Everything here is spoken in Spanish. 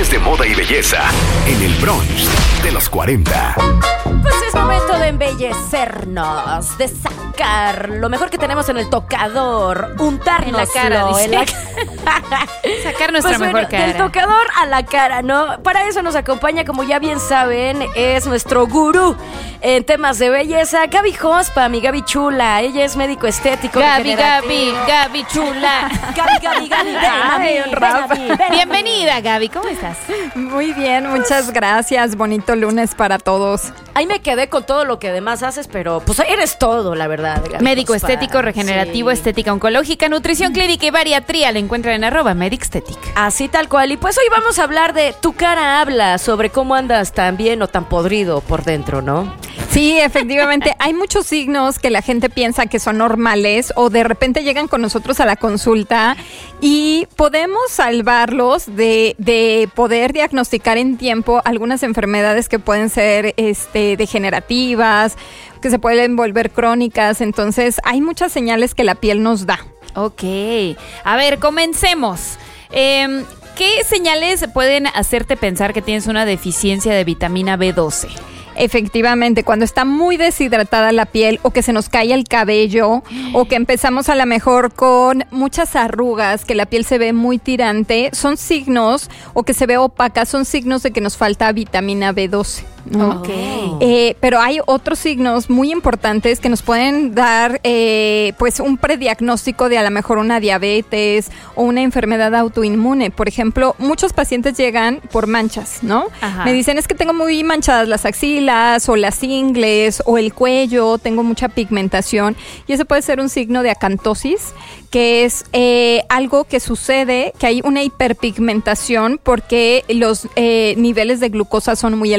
de moda y belleza en el brunch de los 40. Pues es momento de embellecernos, de sacar lo mejor que tenemos en el tocador, untárnoslo en la cara, dice. Sacar nuestra pues mejor cara. Del tocador a la cara, ¿no? Para eso nos acompaña, como ya bien saben, es nuestro gurú en temas de belleza, Gaby Hospa, mi Gaby chula. Ella es médico estético. Gaby chula. Gaby, ven. Bienvenida, Gaby, ¿cómo estás? Muy bien, muchas gracias. Bonito lunes para todos. Ahí me quedé con todo lo que demás haces, pero pues eres todo, la verdad, Gaby Médico Hospa. estético, regenerativo, Sí. estética oncológica, nutrición clínica y bariatría. Le encuentran en @medicstetic. Así tal cual. Y pues hoy vamos a hablar de Tu cara habla, sobre cómo andas tan bien o tan podrido por dentro, ¿no? Sí, efectivamente, hay muchos signos que la gente piensa que son normales o de repente llegan con nosotros a la consulta y podemos salvarlos de poder diagnosticar en tiempo algunas enfermedades que pueden ser degenerativas, que se pueden volver crónicas. Entonces, hay muchas señales que la piel nos da. Ok. A ver, comencemos. ¿Qué señales pueden hacerte pensar que tienes una deficiencia de vitamina B12? Efectivamente, cuando está muy deshidratada la piel o que se nos cae el cabello o que empezamos a lo mejor con muchas arrugas, que la piel se ve muy tirante, son signos, o que se ve opaca, son signos de que nos falta vitamina B12. ¿no? Ok. Pero hay otros signos muy importantes que nos pueden dar pues un prediagnóstico de a lo mejor una diabetes o una enfermedad autoinmune. Por ejemplo, muchos pacientes llegan por manchas, ¿no? Ajá. Me dicen, es que tengo muy manchadas las axilas o las ingles o el cuello, tengo mucha pigmentación, y eso puede ser un signo de acantosis, que es algo que sucede, que hay una hiperpigmentación porque los niveles de glucosa son muy elevados